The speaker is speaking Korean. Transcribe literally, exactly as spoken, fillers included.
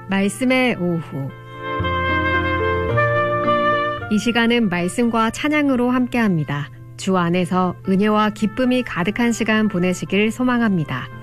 말씀의 오후. 이 시간은 말씀과 찬양으로 함께합니다. 주 안에서 은혜와 기쁨이 가득한 시간 보내시길 소망합니다.